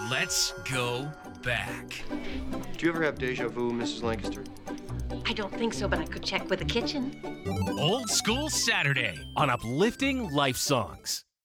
Let's go back. Do you ever have deja vu, Mrs. Lancaster? I don't think so, but I could check with the kitchen. Old School Saturday on Uplifting Life Songs.